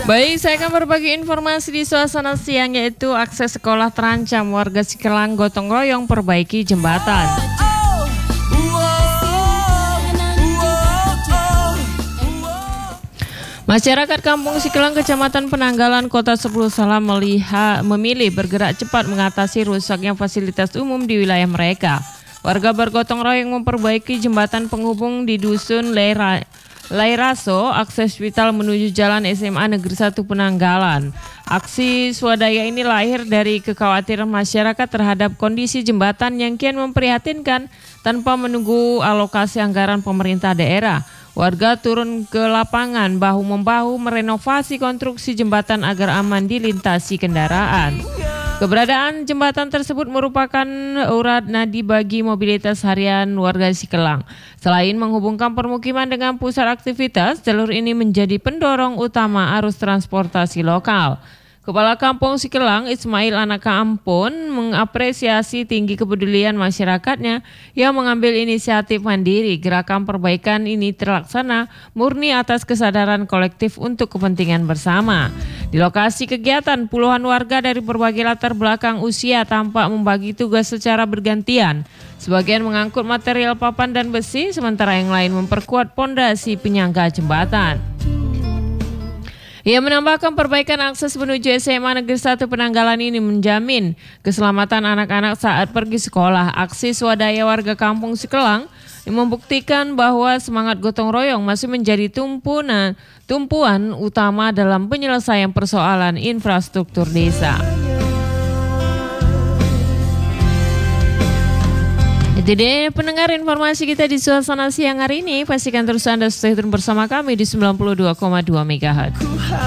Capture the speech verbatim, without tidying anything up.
Baik, saya akan berbagi informasi di suasana siang, yaitu akses sekolah terancam, warga Sikelang gotong royong perbaiki jembatan. Masyarakat Kampung Sikelang, Kecamatan Penanggalan, Kota Sepuluh Salam melihat memilih bergerak cepat mengatasi rusaknya fasilitas umum di wilayah mereka. Warga bergotong royong memperbaiki jembatan penghubung di Dusun Lera Lairaso, akses vital menuju Jalan S M A Negeri satu Penanggalan. Aksi swadaya ini lahir dari kekhawatiran masyarakat terhadap kondisi jembatan yang kian memprihatinkan. Tanpa menunggu alokasi anggaran pemerintah daerah, warga turun ke lapangan bahu-membahu merenovasi konstruksi jembatan agar aman dilintasi kendaraan. Keberadaan jembatan tersebut merupakan urat nadi bagi mobilitas harian warga Sikelang. Selain menghubungkan permukiman dengan pusat aktivitas, jalur ini menjadi pendorong utama arus transportasi lokal. Kepala Kampung Sikelang, Ismail Anaka Ampun, mengapresiasi tinggi kepedulian masyarakatnya yang mengambil inisiatif mandiri. Gerakan perbaikan ini terlaksana murni atas kesadaran kolektif untuk kepentingan bersama. Di lokasi kegiatan, puluhan warga dari berbagai latar belakang usia tampak membagi tugas secara bergantian. Sebagian mengangkut material papan dan besi, sementara yang lain memperkuat pondasi penyangga jembatan. Ia menambahkan perbaikan akses menuju S M A Negeri satu Penanggalan ini menjamin keselamatan anak-anak saat pergi sekolah. Aksi swadaya warga Kampung Sikelang membuktikan bahwa semangat gotong royong masih menjadi tumpuan, tumpuan utama dalam penyelesaian persoalan infrastruktur desa. Jadi pendengar, informasi kita di suasana siang hari ini, pastikan terus Anda stay tune bersama kami di sembilan puluh dua koma dua megahertz.